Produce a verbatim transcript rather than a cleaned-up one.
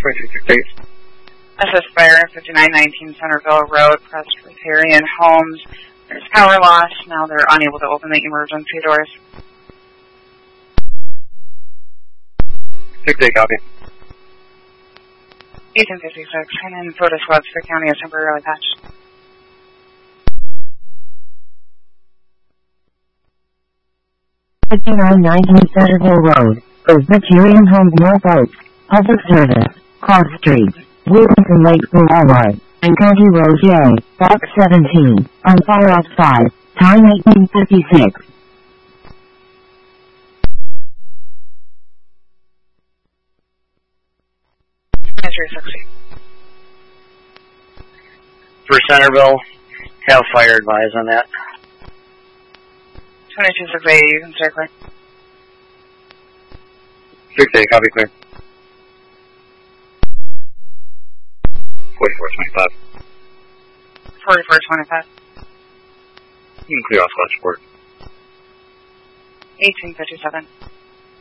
twenty-two sixty-eight. This is fire at fifty-nine nineteen Centerville Road, Presbyterian Homes. There's power loss. Now they're unable to open the emergency doors. six eight, copy. eighteen fifty-six, and Fotis Webster County is temporarily patched. fifty-nine nineteen Centerville Road, Presbyterian Homes North Oaks, Public Service, Cross Street, Wilkinson Lake Boulevard, and County Road J, Box seventeen, on fire off five, time eighteen fifty-six. twenty-three sixty. For Centerville, have fire advise on that. twenty-two sixty, you can stay clear. six eight, copy, clear. forty-four twenty-five. forty-four twenty-five. You can clear off last word. eighteen fifty-seven.